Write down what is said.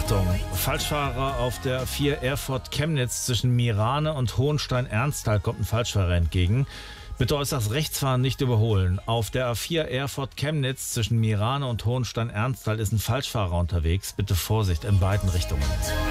Achtung, Falschfahrer auf der A4 Erfurt-Chemnitz zwischen Mirane und Hohenstein-Ernsthal kommt ein Falschfahrer entgegen. Bitte äußerst rechts fahren, nicht überholen. Auf der A4 Erfurt-Chemnitz zwischen Mirane und Hohenstein-Ernsthal ist ein Falschfahrer unterwegs. Bitte Vorsicht in beiden Richtungen.